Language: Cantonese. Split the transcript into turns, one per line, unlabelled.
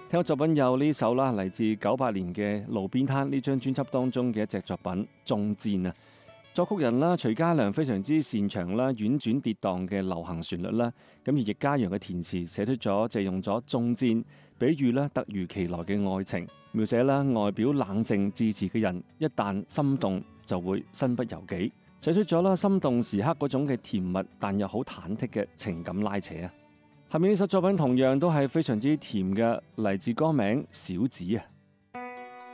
聽過作品有呢首啦，嚟自98年嘅《路邊攤》呢張專輯當中嘅一隻作品《中箭》啊。作曲人啦，徐嘉良非常之擅長啦，婉轉跌宕嘅流行旋律啦。咁而易家揚嘅填詞寫出咗，就係用咗中箭比喻啦，突如其來嘅愛情，描寫啦外表冷靜自持嘅人，一旦心動就會身不由己，寫出咗啦心動時刻嗰種嘅甜蜜，但又好忐忑嘅情感拉扯啊。下面呢首作品同樣都係非常之甜嘅，嚟自歌名《小子》啊。